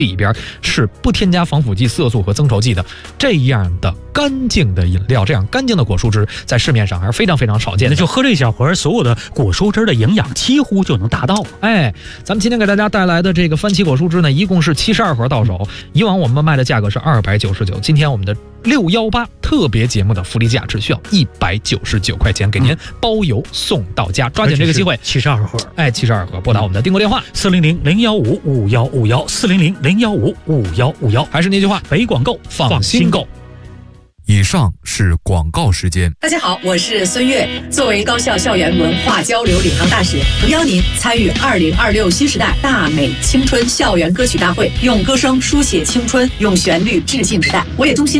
里边是不添加防腐剂、色素和增稠剂的，这样的干净的饮料，这样干净的果蔬汁，在市面上还是非常非常少见的。 那就喝这小盒，所有的果蔬汁的营养几乎就能达到了。 咱们今天给大家带来的这个番茄果蔬汁呢，一共是72盒到手。以往我们卖的价格是299，今天我们的618特别节目的福利价只需要199块钱，给您包邮送到家。抓紧这个机会 ，72盒 ，72盒，拨打我们的订购电话 400-015-5151，400-015-5151。 还是那句话， 北广购，放心购。 以上是广告时间。 大家好，我是孙悦。作为高校校园文化交流领航大使，诚邀您参与2026新时代大美青春校园歌曲大会，用歌声书写青春，用旋律致敬时代。我也衷心